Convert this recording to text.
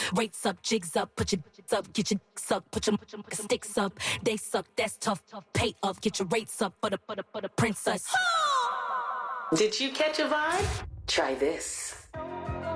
Rates up, jigs up, put your up, get your suck, put your sticks up. They suck, that's tough. Pay up, get your rates up for the princess. Did you catch a vibe? Try this.